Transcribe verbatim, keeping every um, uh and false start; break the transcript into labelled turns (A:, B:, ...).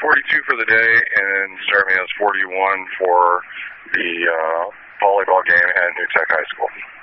A: forty-two for the day, and then starting me has forty-one for the uh, volleyball game at New Tech High School.